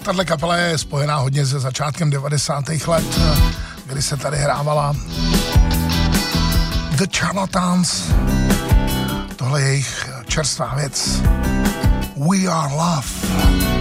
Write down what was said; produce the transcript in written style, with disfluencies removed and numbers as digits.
tato kapela je spojená hodně se začátkem 90. let, kdy se tady hrávala The Charlatans. Tohle je jejich čerstvá věc. We Are Love.